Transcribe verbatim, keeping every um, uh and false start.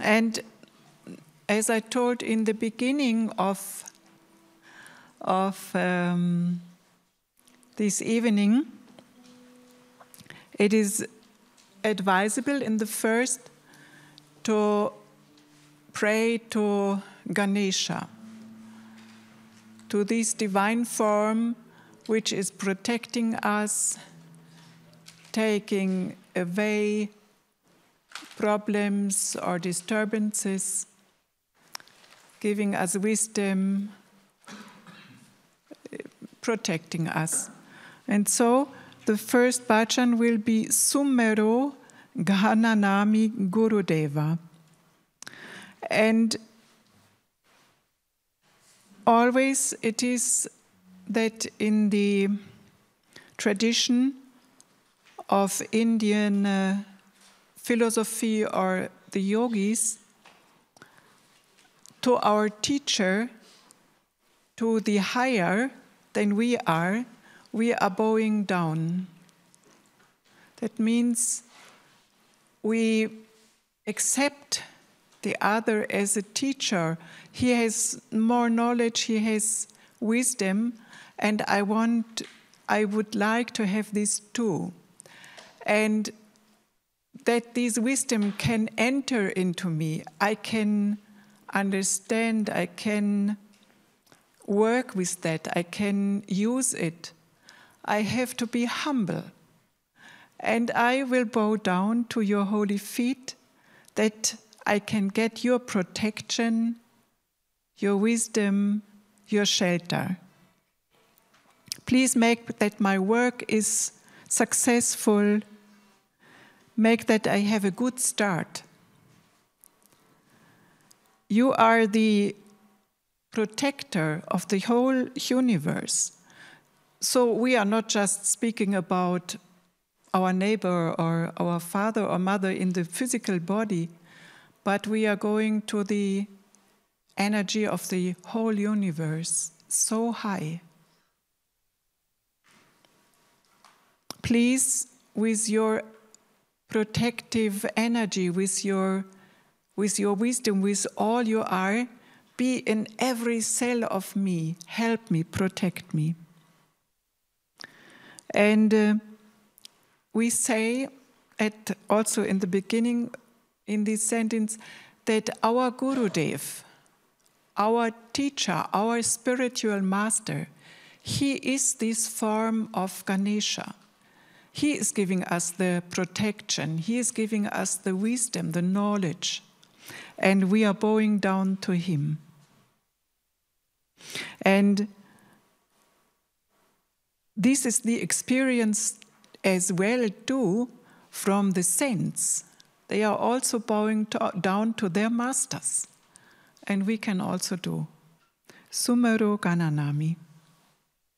And as I told in the beginning of, of um, this evening, it is advisable in the first to pray to Ganesha, to this divine form which is protecting us, taking away problems or disturbances, giving us wisdom, protecting us. And so the first bhajan will be Sumero Gananami Gurudeva. And always it is that in the tradition of Indian uh, philosophy or the yogis, to our teacher, to the higher than we are, we are bowing down. That means we accept the other as a teacher. He has more knowledge, he has wisdom, and I want, I would like to have this too. And that this wisdom can enter into me. I can understand, I can work with that, I can use it. I have to be humble. And I will bow down to your holy feet that I can get your protection, your wisdom, your shelter. Please make that my work is successful. Make that I have a good start. You are the protector of the whole universe. So we are not just speaking about our neighbor or our father or mother in the physical body, but we are going to the energy of the whole universe, so high. Please, with your protective energy, with your with your wisdom, with all you are, be in every cell of me. Help me, protect me. And uh, we say, at also in the beginning, in this sentence, that our Gurudev, our teacher, our spiritual master, he is this form of Ganesha. He is giving us the protection. He is giving us the wisdom, the knowledge. And we are bowing down to him. And this is the experience as well too from the saints. They are also bowing to, down to their masters. And we can also do. Sumero Gananami.